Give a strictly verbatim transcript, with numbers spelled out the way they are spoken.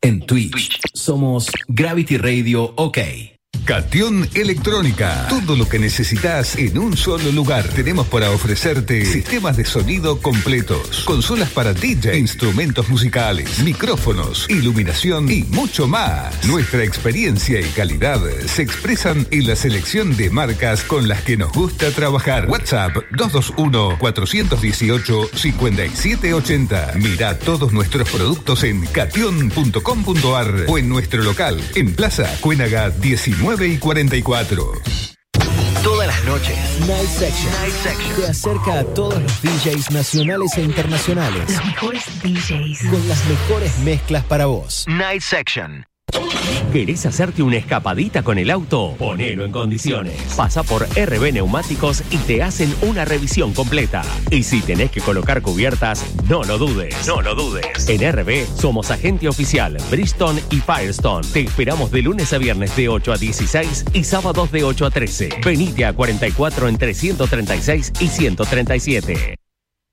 En Twitch somos Gravity Radio OK. Catión Electrónica. Todo lo que necesitas en un solo lugar. Tenemos para ofrecerte sistemas de sonido completos, consolas para D J, instrumentos musicales, micrófonos, iluminación y mucho más. Nuestra experiencia y calidad se expresan en la selección de marcas con las que nos gusta trabajar. WhatsApp dos dos uno, cuatro uno ocho, cinco siete ocho cero. Mira todos nuestros productos en catión punto com punto a r o en nuestro local en Plaza Cuénaga diecinueve y cuarenta y cuatro. Todas las noches, Night Section, Night Section te acerca a todos los D Js nacionales e internacionales. Los mejores D Js. Con las mejores mezclas para vos. Night Section. ¿Querés hacerte una escapadita con el auto? Ponelo en condiciones. Pasa por R B Neumáticos y te hacen una revisión completa. Y si tenés que colocar cubiertas, no lo dudes. No lo dudes. En R B somos agente oficial Bridgestone y Firestone. Te esperamos de lunes a viernes de ocho a dieciséis y sábados de ocho a trece. Venite a cuarenta y cuatro en trescientos treinta y seis y ciento treinta y siete.